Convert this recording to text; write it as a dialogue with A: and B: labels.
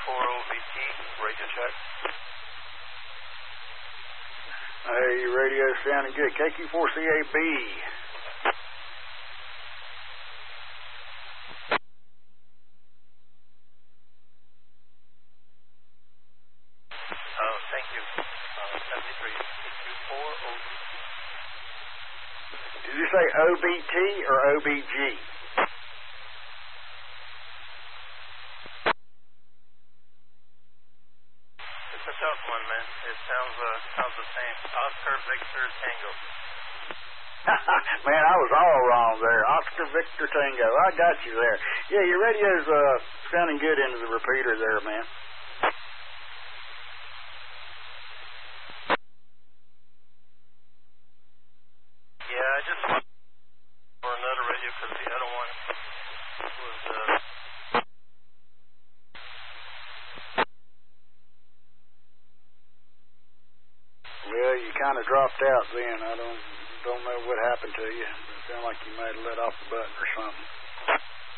A: KQ4OVT, radio check.
B: Hey, your radio's sounding good. KQ4CAB.
A: Thank you. 73, KQ4OVT.
B: Did you say OBT or OBG?
A: It's a tough one, man. It sounds the same. Oscar Victor Tango.
B: Man, I was all wrong there. Oscar Victor Tango. I got you there. Yeah, your radio's sounding good into the repeater there, man.
A: Yeah, I just want for another radio because the other one was
B: Well, you kind of dropped out then. I don't know what happened to you. It sounded like you might have let off the button or something.